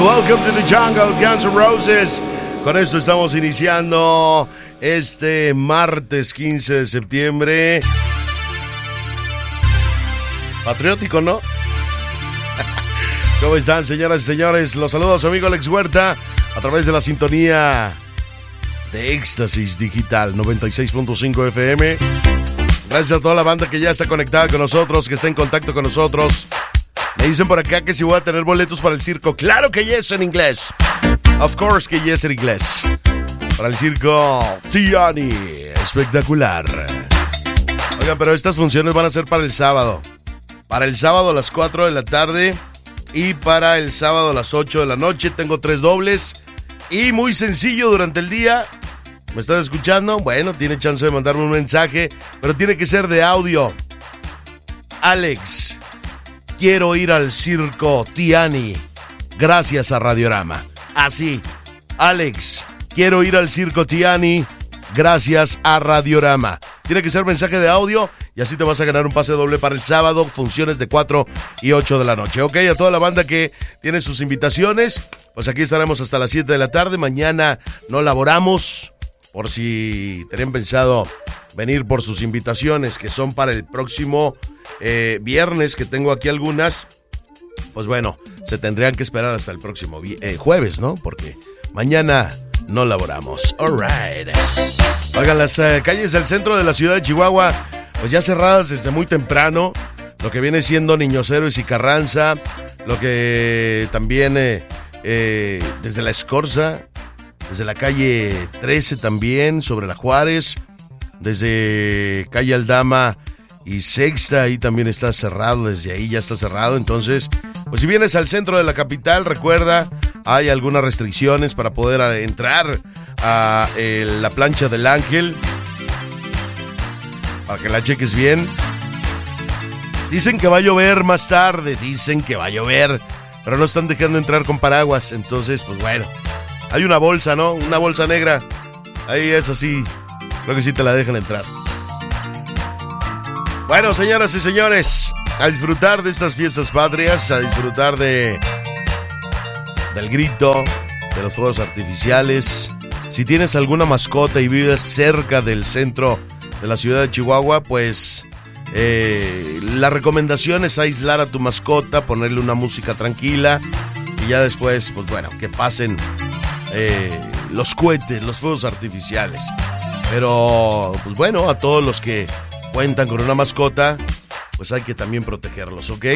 Welcome to the Jungle, Guns N' Roses. Con esto estamos iniciando este martes 15 de septiembre. Patriótico, ¿no? ¿Cómo están, señoras y señores? Los saluda su amigo Alex Huerta a través de la sintonía de Éxtasis Digital 96.5 FM. Gracias a toda la banda que ya está conectada con nosotros, que está en contacto con nosotros. Me dicen por acá que si voy a tener boletos para el circo. ¡Claro que yes en inglés! Of course que yes en inglés. Para el circo Tiani. Espectacular. Oigan, pero estas funciones van a ser para el sábado. Para el sábado a las 4 de la tarde y para el sábado a las 8 de la noche. Tengo 3 dobles y muy sencillo durante el día. ¿Me estás escuchando? Bueno, tiene chance de mandarme un mensaje, pero tiene que ser de audio. Alex, quiero ir al circo Tiani gracias a Radiorama. Así, Alex, quiero ir al circo Tiani gracias a Radiorama. Tiene que ser mensaje de audio y así te vas a ganar un pase doble para el sábado, funciones de 4 y 8 de la noche. Ok, a toda la banda que tiene sus invitaciones, pues aquí estaremos hasta las 7 de la tarde. Mañana no laboramos, por si tenían pensado venir por sus invitaciones, que son para el próximo viernes, que tengo aquí algunas. Pues bueno, se tendrían que esperar hasta el próximo jueves, ¿no? Porque mañana no laboramos. All right. Oigan, las calles del centro de la ciudad de Chihuahua, pues ya cerradas desde muy temprano. Lo que viene siendo Niños Héroes y Carranza. Lo que también desde la Escorza, desde la calle 13 también, sobre la Juárez. Desde calle Aldama y Sexta, ahí también está cerrado. Desde ahí ya está cerrado. Entonces, pues si vienes al centro de la capital, recuerda, hay algunas restricciones para poder entrar a la plancha del Ángel, para que la cheques bien. Dicen que va a llover más tarde, dicen que va a llover, pero no están dejando entrar con paraguas. Entonces, pues bueno, hay una bolsa, ¿no? Una bolsa negra. Ahí es así, creo que sí te la dejan entrar. Bueno, señoras y señores, a disfrutar de estas fiestas patrias, a disfrutar del grito, de los fuegos artificiales. Si tienes alguna mascota y vives cerca del centro de la ciudad de Chihuahua, pues la recomendación es aislar a tu mascota, ponerle una música tranquila y ya después, pues bueno, que pasen los cohetes, los fuegos artificiales. Pero, pues bueno, a todos los que cuentan con una mascota, pues hay que también protegerlos, ¿ok?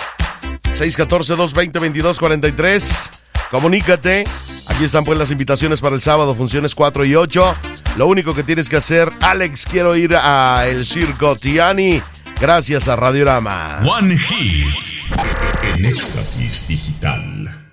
614-220-2243. Comunícate. Aquí están pues las invitaciones para el sábado, funciones 4 y 8. Lo único que tienes que hacer, Alex, quiero ir a el circo Tiani gracias a Radiorama. One Hit en Éxtasis Digital.